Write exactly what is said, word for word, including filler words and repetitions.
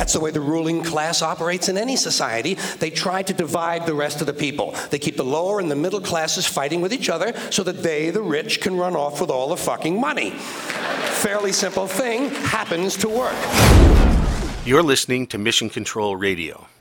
That's the way the ruling class operates in any society. They try to divide the rest of the people. They keep the lower and the middle classes fighting with each other so that they, the rich, can run off with all the fucking money. Fairly simple thing, happens to work. You're listening to Mission Control Radio.